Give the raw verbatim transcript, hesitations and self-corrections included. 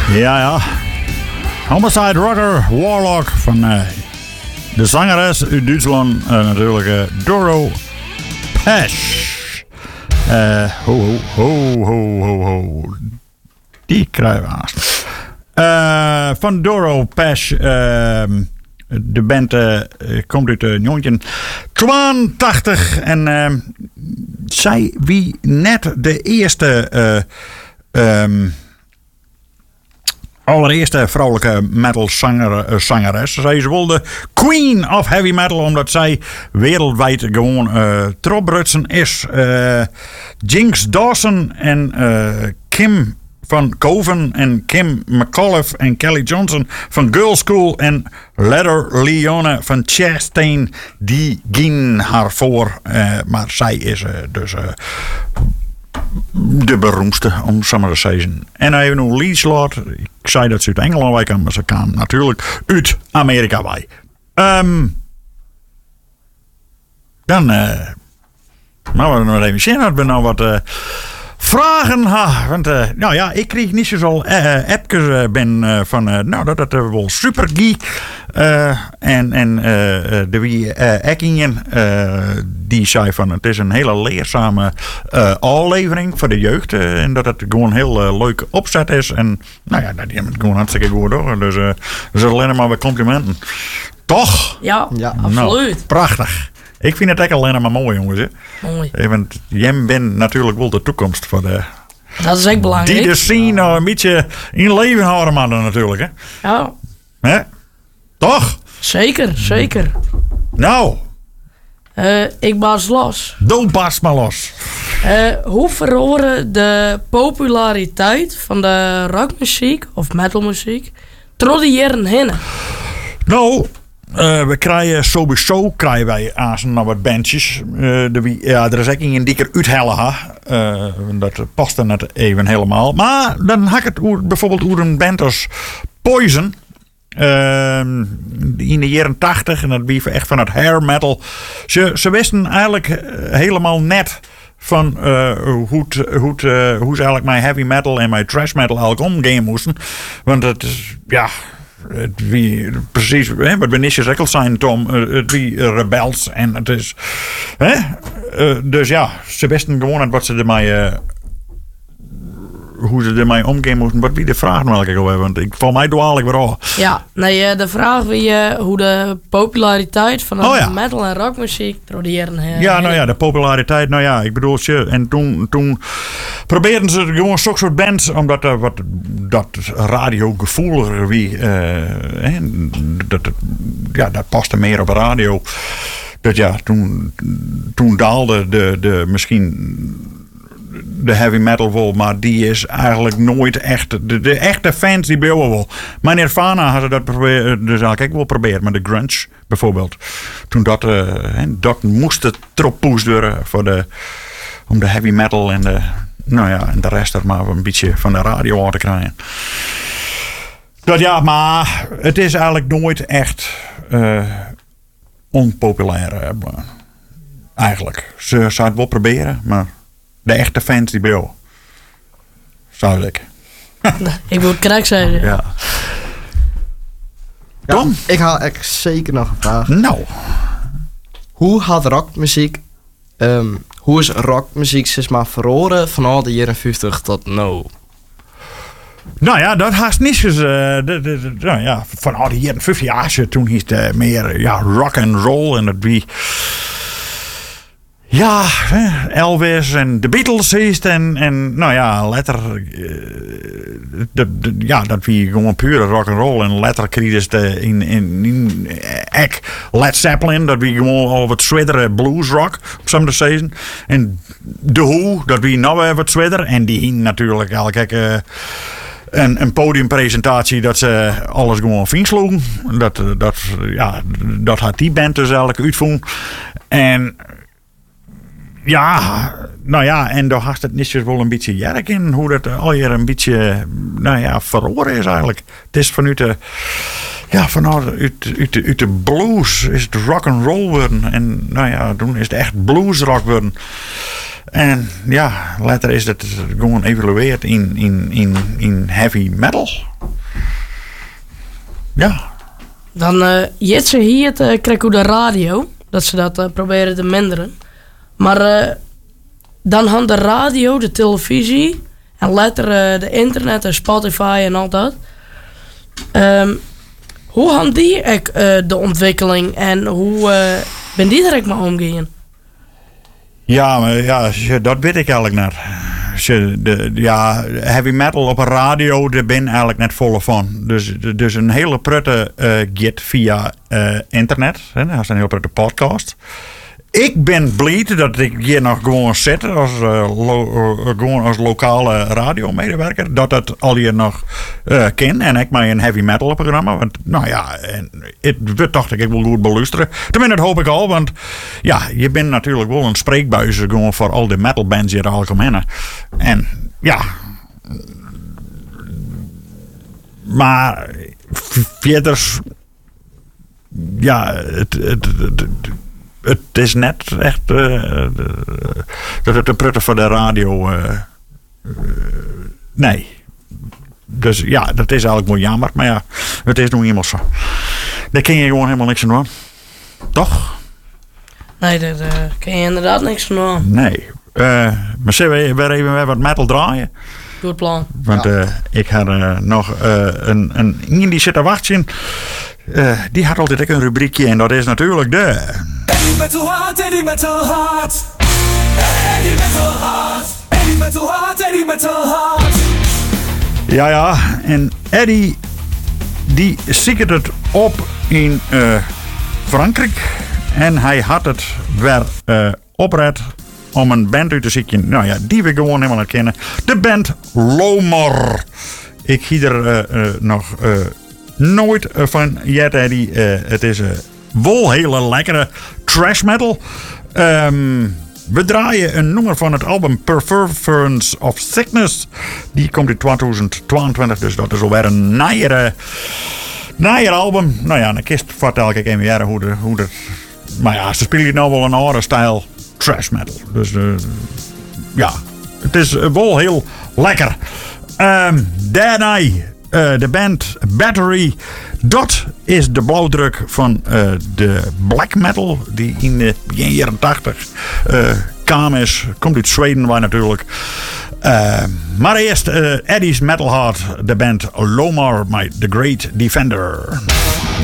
Ja, ja. Homicide Rocker Warlock van uh, de zangeres uit Duitsland, uh, natuurlijk uh, Doro Pesch. Uh, ho, ho, ho, ho, ho. Die krijgen we haast. Uh, van Doro Pesch. Uh, de band uh, komt uit uh, negentien tweeëntachtig. En uh, zij wie net de eerste... Uh, um, allereerste vrouwelijke metal zanger, uh, zangeres. Zij is wel de queen of heavy metal, omdat zij wereldwijd gewoon uh, trobrutsen is. Uh, Jinx Dawson en uh, Kim van Coven en Kim McAuliffe en Kelly Johnson van Girl School en Leather Leone van Chastain, die gingen haar voor. Uh, maar zij is uh, dus... Uh, de beroemdste, om zo maar te zeggen. En dan hebben we nog Lee Slot. Ik zei dat ze uit Engeland bij kan, maar ze kan natuurlijk uit Amerika bij. Um, dan, uh, nou, we nog even zien dat we nou wat uh, vragen ha, want uh, nou ja, ik kreeg niet zo uh, appjes uh, ben uh, van uh, nou dat dat uh, wel super geek uh, en en uh, de wie uh, Ekkingen uh, die zei van het is een hele leerzame uh, aflevering voor de jeugd uh, en dat het gewoon heel uh, leuk opzet is en nou ja dat is gewoon hartstikke goed hoor, dus uh, dus alleen maar weer complimenten, toch? Ja, ja absoluut. Nou, prachtig. Ik vind het echt alleen maar mooi, jongens. Hè? Mooi. Want jij bent natuurlijk wel de toekomst voor de... Dat is echt belangrijk. Die de scene nou een beetje in leven houden, maar dan natuurlijk. Hè? Ja. Hè? Toch? Zeker, zeker. Nou. Uh, ik baas los. Doe pas maar los. Uh, hoe verhoren de populariteit van de rockmuziek of metalmuziek door de jaren heen? Nou... Uh, we krijgen sowieso krijgen wij aan naar wat bandjes. Uh, de, ja, er is ook een dikker uithellen. Uh, dat past er net even helemaal. Maar dan had ik het oer, bijvoorbeeld over een band als Poison. Uh, in de jaren tachtig. En dat bleef echt van het hair metal. Ze, ze wisten eigenlijk helemaal net van uh, hoe, t, hoe, t, uh, hoe ze eigenlijk mijn heavy metal en mijn thrash metal eigenlijk omgaan moesten. Want het is, ja... Het wie precies, hè, wat we niet gezegd zijn, Tom, het wie rebels en het is, hè? Uh, dus ja, ze wisten gewoon wat ze ermee, uh, hoe ze ermee omgaan moesten. Wat wie de vraag nou eigenlijk al, want ik val mij dwaal ik weer af. Ja, nee, de vraag wie uh, hoe de populariteit van de oh, ja. metal en rockmuziek door de jaren heen. Ja, nou ja, de populariteit, nou ja, ik bedoel, je, en toen, toen probeerden ze gewoon zo'n soort bands, omdat er wat dat radiogevoeliger wie, uh, hè, dat, ja, dat paste meer op radio. Dat ja, toen, toen daalde de, de misschien de heavy metal wel, maar die is eigenlijk nooit echt, de, de echte fans die bouwen wel. Mijn Nirvana had ze dat probeer, dus eigenlijk ook wel probeerd met de grunge bijvoorbeeld. Toen dat, uh, dat moest het troppoes worden voor de, om de heavy metal en de, nou ja, en de rest er maar een beetje van de radio aan te krijgen. Dat ja, maar het is eigenlijk nooit echt uh, onpopulair. Uh, eigenlijk. Ze zouden het wel proberen, maar de echte fans die bouwen. Zou ik. Ik wil het correct zeggen. Ja. Tom? Ja, ik haal echt zeker nog een vraag. Nou. Hoe had rockmuziek, um, hoe is rockmuziek zeg maar verloren van al de jaren vijftig tot nu? Nou ja, dat haast niet eens. Uh, de, de, de, nou ja, van al die jaren vijftig jaar, toen is het meer ja, rock and roll en het wie. Ja, Elvis en de Beatles is en, en nou ja, letter, de, de, ja, dat wie gewoon pure rock and roll en letter kreeg de in in in ek Led Zeppelin, dat wie gewoon al wat zwiddere blues rock, op zo'n te zeggen. En de Who, dat wie nou weer wat zwidder en die hing natuurlijk eigenlijk uh, een, een podiumpresentatie dat ze alles gewoon fijn sloegen. Dat dat ja, dat had die band dus eigenlijk uitvoeren. En ja, nou ja, en daar had het niet zo wel een beetje jerk in. Hoe dat alweer een beetje, nou ja, verloren is eigenlijk. Het is vanuit de, ja, vanuit uit, uit, de, uit de blues is het rock and roll worden. En nou ja, toen is het echt bluesrock worden. En ja, later is het gewoon evolueerd in, in, in, in heavy metal. Ja. Dan uh, jet ze hier het, uh, krijg ik de radio. Dat ze dat uh, proberen te minderen. Maar uh, dan gaan de radio, de televisie en later uh, de internet en Spotify en al dat. Um, hoe gaan die uh, de ontwikkeling en hoe uh, ben die er mee omgaan? Ja, maar ja, dat weet ik eigenlijk net. De, ja, heavy metal op een radio, daar ben ik eigenlijk net vol van. Dus, dus een hele prutte uh, git via uh, internet. Hè? Dat is een hele prutte podcast. Ik ben blij dat ik hier nog gewoon zit als, uh, lo, uh, gewoon als lokale radiomedewerker. Dat dat al hier nog uh, ken. En ik maak een heavy metal programma. Want nou ja, het dacht ik, ik wil goed beluisteren. Tenminste, dat hoop ik al. Want ja, je bent natuurlijk wel een spreekbuis gewoon voor al die metal bands hier algemeen. En ja. Maar verder. Ja, het. het, het, het Het is net echt uh, dat het de prutten voor de radio. Uh, uh, nee. Dus ja, dat is eigenlijk wel jammer. Maar ja, het is nog eenmaal zo. Daar kun je gewoon helemaal niks aan doen. Toch? Nee, daar uh, kun je inderdaad niks aan doen. Nee. Uh, maar zullen we weer even weer wat metal draaien? Goed plan. Want ja. uh, ik had uh, nog uh, een, een iemand die zit te wachten. Uh, die had altijd ook een rubriekje en dat is natuurlijk de... Eddie Metal Heart, Eddie Metal Heart. Eddie Metal Heart. Eddie Metal Heart, Eddie Metal Heart. Ja, ja. En Eddie, die ziekert het op in uh, Frankrijk. En hij had het weer uh, opred om een band uit te zieken. Nou ja, die we gewoon helemaal herkennen. De band Lomar. Ik zie er uh, uh, nog... Uh, nooit van Jet Eddie. Uh, het is een uh, wel hele lekkere trash metal. Um, we draaien een nummer van het album Performance of Sickness. Die komt in twintig tweeëntwintig, dus dat is alweer een naaiere, naaier album. Nou ja, dan kist vertel ik even jaren hoe de, hoe de... Maar ja, ze spelen nou wel een andere stijl trash metal. Dus uh, ja, het is uh, wel heel lekker. Um, Dead Uh, de band Battery. Dat is de blauwdruk van uh, de black metal die in de begin jaren tachtig uh, kwam is. Komt uit Zweden waar natuurlijk. Uh, maar eerst uh, Eddie's Metal Heart, de band Lomar, my The Great Defender.